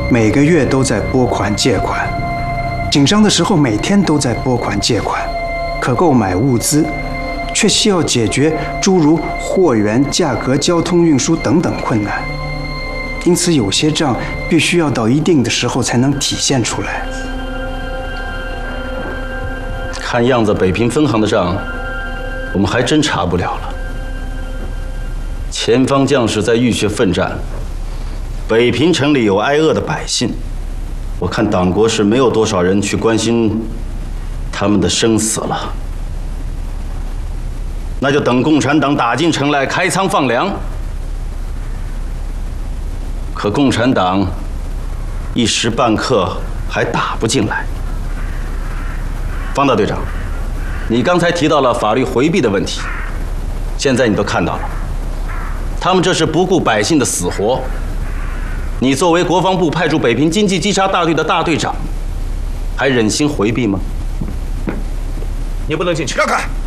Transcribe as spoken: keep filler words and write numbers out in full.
每个月都在拨款借款，紧张的时候每天都在拨款借款，可购买物资，却需要解决诸如货源、价格、交通运输等等困难。因此，有些账必须要到一定的时候才能体现出来。 看样子，北平分行的账，我们还真查不了了。前方将士在浴血奋战，北平城里有挨饿的百姓，我看党国是没有多少人去关心他们的生死了。那就等共产党打进城来开仓放粮。可共产党一时半刻还打不进来。方大队长，你刚才提到了法律回避的问题，现在你都看到了，他们这是不顾百姓的死活。你作为国防部派驻北平经济稽查大队的大队长，还忍心回避吗？ 你不能进去。让开！